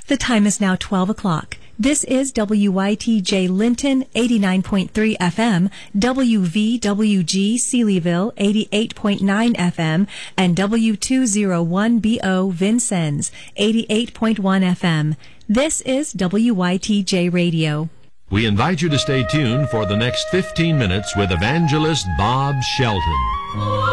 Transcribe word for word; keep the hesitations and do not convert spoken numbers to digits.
The time is now twelve o'clock. This is W Y T J Linton, eighty-nine point three F M, W V W G Sealyville, eighty-eight point nine F M, and W two oh one B O Vincennes, eighty-eight point one F M. This is W Y T J Radio. We invite you to stay tuned for the next fifteen minutes with evangelist Bob Shelton.